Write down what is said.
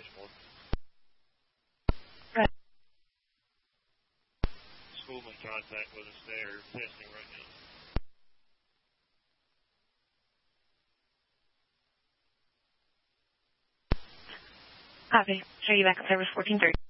Station 1. Right. Schoolman contact with us there, testing right now. Copy. Show you back at service 1430.